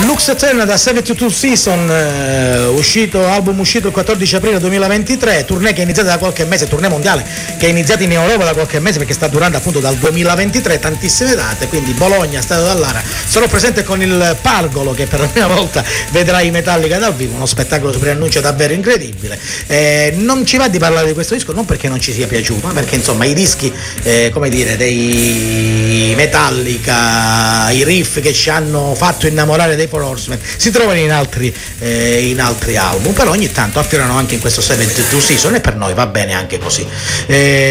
Lux Eterna da 72 Season, album uscito il 14 aprile 2023, tournée che è iniziata da qualche mese, tournée mondiale che è iniziata in Europa da qualche mese perché sta durando appunto dal 2023, tantissime date, quindi Bologna, Stadio Dallara. Sarò presente con il Pargolo che per la prima volta vedrà i Metallica dal vivo, uno spettacolo su preannuncio davvero incredibile. Non ci va di parlare di questo disco non perché non ci sia piaciuto, ma perché insomma i dischi come dire dei Metallica, i riff che ci hanno fatto innamorare dei Four Horsemen si trovano in altri album, però ogni tanto affiorano anche in questo 72 Season e per noi va bene anche così.